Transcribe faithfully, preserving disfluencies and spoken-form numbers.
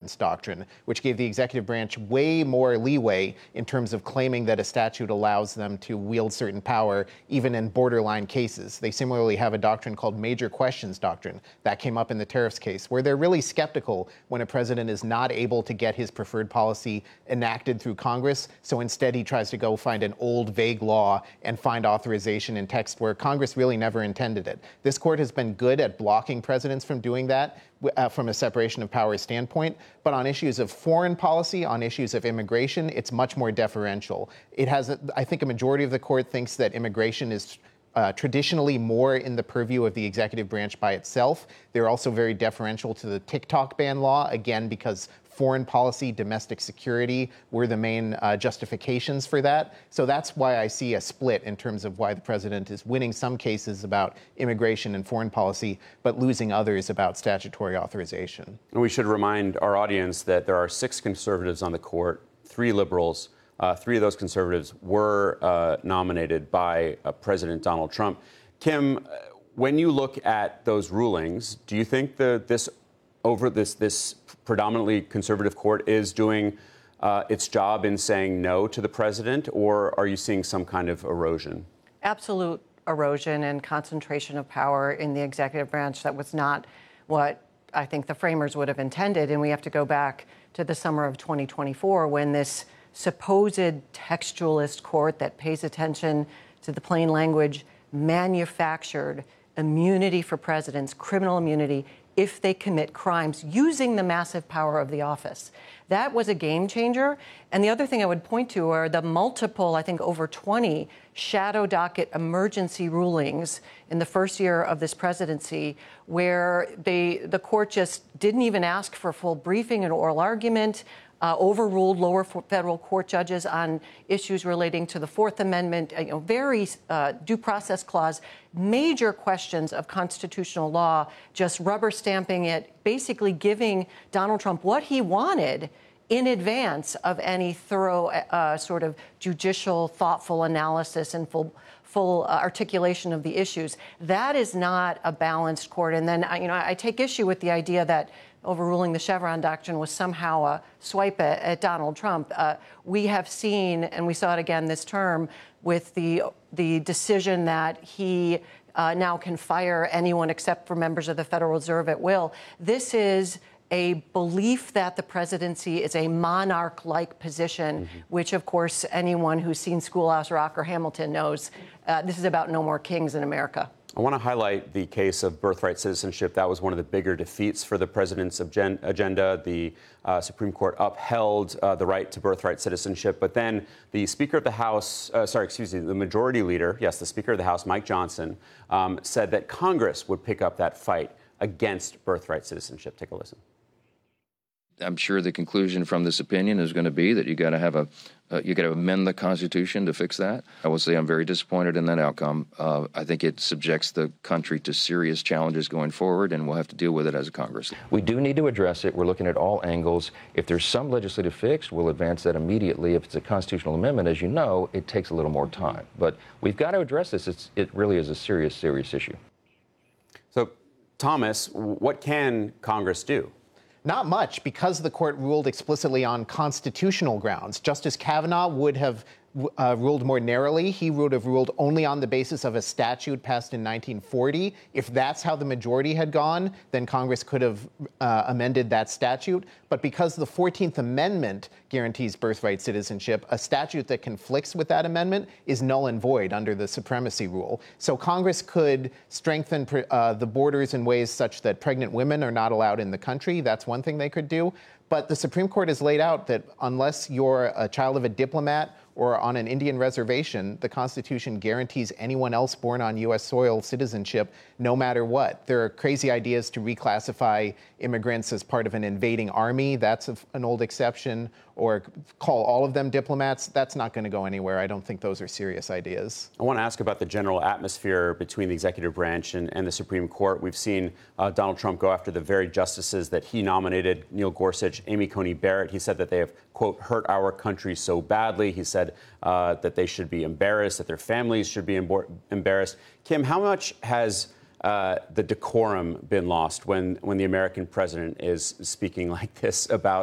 questions doctrine, which gave the executive branch way more leeway in terms of claiming that a statute allows them to wield certain power, even in borderline cases. They similarly have a doctrine called major questions doctrine that came up in the tariffs case, where they're really skeptical when a president is not able to get his preferred policy enacted through Congress. So instead, he tries to go find an old, vague law and find authorization in text where Congress really never intended it. This court has been good at blocking presidents from doing that uh, from a separation of powers standpoint. But on issues of foreign policy, on issues of immigration, it's much more deferential. It has, a, I think a majority of the court thinks that immigration is Uh, traditionally more in the purview of the executive branch by itself. They're also very deferential to the TikTok ban law, again, because foreign policy, domestic security were the main uh, justifications for that. So that's why I see a split in terms of why the president is winning some cases about immigration and foreign policy, but losing others about statutory authorization. And we should remind our audience that there are six conservatives on the court, three liberals. Uh, three of those conservatives were uh, nominated by uh, President Donald Trump. Kim, when you look at those rulings, do you think that this over this this predominantly conservative court is doing uh, its job in saying no to the president, or are you seeing some kind of erosion? Absolute erosion and concentration of power in the executive branch. That was not what I think the framers would have intended. And we have to go back to the summer of twenty twenty-four when this supposed textualist court that pays attention to the plain language manufactured immunity for presidents, criminal immunity, if they commit crimes using the massive power of the office. That was a game changer. And the other thing I would point to are the multiple, I think over twenty, shadow docket emergency rulings in the first year of this presidency where they, the court just didn't even ask for full briefing and oral argument, Uh, overruled lower federal court judges on issues relating to the Fourth Amendment, you know, very uh, due process clause, major questions of constitutional law, just rubber stamping it, basically giving Donald Trump what he wanted in advance of any thorough uh, sort of judicial, thoughtful analysis and full full uh, articulation of the issues. That is not a balanced court. And then, you know, I take issue with the idea that overruling the Chevron doctrine was somehow a swipe at, at Donald Trump. Uh, we have seen, and we saw it again this term, with the the decision that he uh, now can fire anyone except for members of the Federal Reserve at will. This is a belief that the presidency is a monarch-like position, mm-hmm. which, of course, anyone who's seen Schoolhouse Rock or Hamilton knows uh, this is about no more kings in America. I want to highlight the case of birthright citizenship. That was one of the bigger defeats for the president's agenda. The uh, Supreme Court upheld uh, the right to birthright citizenship. But then the Speaker of the House, uh, sorry, excuse me, the Majority Leader, yes, the Speaker of the House, Mike Johnson, um, said that Congress would pick up that fight against birthright citizenship. Take a listen. I'm sure the conclusion from this opinion is going to be that you got to have a, uh, you got to amend the Constitution to fix that. I will say I'm very disappointed in that outcome. Uh, I think it subjects the country to serious challenges going forward, and we'll have to deal with it as a Congress. We do need to address it. We're looking at all angles. If there's some legislative fix, we'll advance that immediately. If it's a constitutional amendment, as you know, it takes a little more time. But we've got to address this. It's, it really is a serious, serious issue. So, Thomas, what can Congress do? Not much, because the court ruled explicitly on constitutional grounds. Justice Kavanaugh would have uh, ruled more narrowly. He would have ruled only on the basis of a statute passed in nineteen forty. If that's how the majority had gone, then Congress could have uh, amended that statute. But because the fourteenth Amendment guarantees birthright citizenship, a statute that conflicts with that amendment is null and void under the supremacy rule. So Congress could strengthen uh, the borders in ways such that pregnant women are not allowed in the country. That's one thing they could do. But the Supreme Court has laid out that unless you're a child of a diplomat or on an Indian reservation, the Constitution guarantees anyone else born on U S soil citizenship no matter what. There are crazy ideas to reclassify immigrants as part of an invading army. That's a, an old exception. Or call all of them diplomats. That's not going to go anywhere. I don't think those are serious ideas. I want to ask about the general atmosphere between the executive branch and, and the Supreme Court. We've seen uh, Donald Trump go after the very justices that he nominated, Neil Gorsuch, Amy Coney Barrett. He said that they have, quote, hurt our country so badly. He said uh, that they should be embarrassed, that their families should be embarrassed. Kim, how much has uh, the decorum been lost when, when the American president is speaking like this about